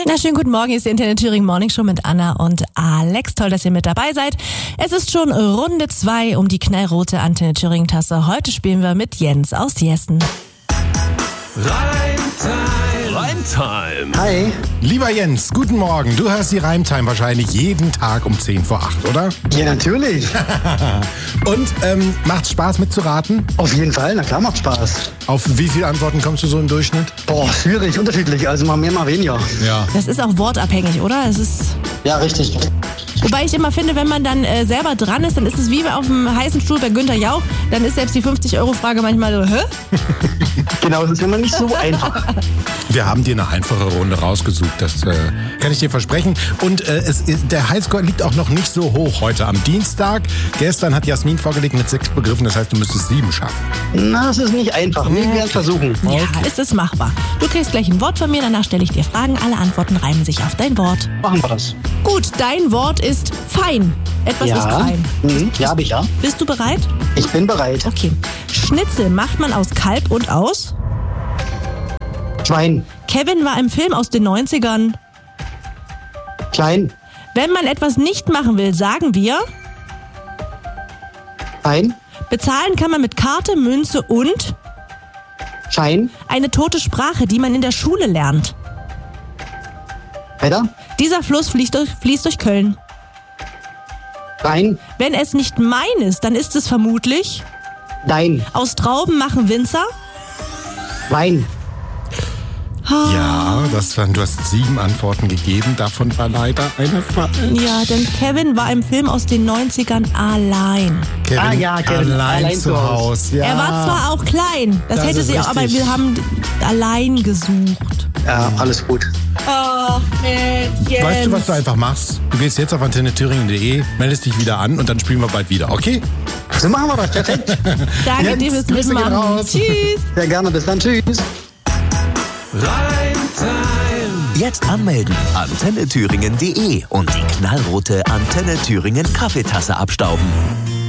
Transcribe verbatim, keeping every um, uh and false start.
Na, schönen guten Morgen, hier ist die Antenne Thüringen Morning Show mit Anna und Alex. Toll, dass ihr mit dabei seid. Es ist schon Runde zwei um die knallrote Antenne Thüringen Tasse. Heute spielen wir mit Jens aus Jessen. Reimtime. Reimtime. Hi. Lieber Jens, guten Morgen. Du hörst die Reimtime wahrscheinlich jeden Tag um zehn vor acht, oder? Ja, natürlich. Und ähm, macht's Spaß mitzuraten? Auf jeden Fall, na klar macht Spaß. Auf wie viele Antworten kommst du so im Durchschnitt? Boah, schwierig, unterschiedlich, also mal mehr, mal weniger. Ja. Das ist auch wortabhängig, oder? Es ist... Ja, richtig. Wobei ich immer finde, wenn man dann äh, selber dran ist, dann ist es wie auf dem heißen Stuhl bei Günther Jauch. Dann ist selbst die fünfzig-Euro-Frage manchmal so, hä? Genau, das ist immer nicht so einfach. Wir haben dir eine einfache Runde rausgesucht, das äh, kann ich dir versprechen. Und äh, es ist, der Highscore liegt auch noch nicht so hoch heute am Dienstag. Gestern hat Jasmin vorgelegt mit sechs Begriffen, das heißt, du müsstest sieben schaffen. Na, das ist nicht einfach. Wir werden es versuchen. Ja, es ist machbar. Du kriegst gleich ein Wort von mir, danach stelle ich dir Fragen. Alle Antworten reimen sich auf dein Wort. Machen wir das. Gut, dein Wort ist fein. Etwas Ja. ist fein. Mhm. Ja, hab ich ja. Bist du bereit? Ich bin bereit. Okay. Schnitzel macht man aus Kalb und aus? Schwein. Kevin war im Film aus den neunzigern. Klein. Wenn man etwas nicht machen will, sagen wir, Fein. bezahlen kann man mit Karte, Münze und Schein. eine tote Sprache, die man in der Schule lernt. Wetter. Dieser Fluss fließt durch, fließt durch Köln. Rein. Wenn es nicht mein ist, dann ist es vermutlich, Dein. aus Trauben machen Winzer. Wein. Ja, das waren, du hast sieben Antworten gegeben, davon war leider eine falsch. Ja, denn Kevin war im Film aus den neunzigern allein. Kevin, Ah, ja, Kevin, allein, allein zu zu Hause. Ja. Er war zwar auch klein, das, Das hätte ist sie auch, aber richtig. wir haben allein gesucht. Ja, alles gut. Ach, Mensch, Weißt du, was du einfach machst? Du gehst jetzt auf antenne thüringen punkt de, meldest dich wieder an und dann spielen wir bald wieder, okay? So machen wir das. Perfekt. Danke Jens, dir fürs Grüße gehen Mitmachen. raus. Tschüss. Sehr gerne. Bis dann. Tschüss. Reimtime. Jetzt anmelden. antenne thüringen punkt de und die knallrote Antenne Thüringen Kaffeetasse abstauben.